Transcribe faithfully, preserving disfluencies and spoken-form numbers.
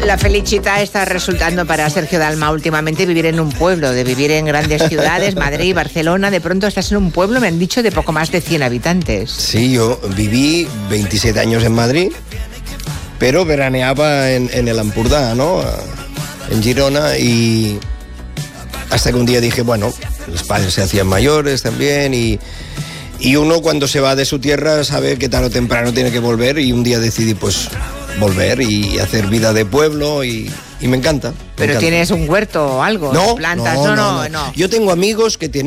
La felicidad está resultando para Sergio Dalma últimamente vivir en un pueblo, de vivir en grandes ciudades, Madrid, Barcelona. De pronto estás en un pueblo, me han dicho, de poco más de cien habitantes. Sí, yo viví veintisiete años en Madrid, pero veraneaba en, en el Ampurdá, ¿no? En Girona, y hasta que un día dije, bueno, los padres se hacían mayores también, y, y uno cuando se va de su tierra sabe que tarde o temprano tiene que volver, y un día decidí pues volver y hacer vida de pueblo, y, y me encanta. Me ¿Pero encanta. tienes un huerto o algo? No, ¿Plantas? no, No, no, no, no. no. Yo tengo amigos que tienen